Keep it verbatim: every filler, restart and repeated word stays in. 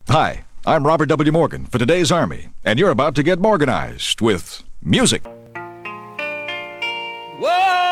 Hi, I'm Robert W. Morgan for today's Army, and you're about to get Morganized with music. Whoa!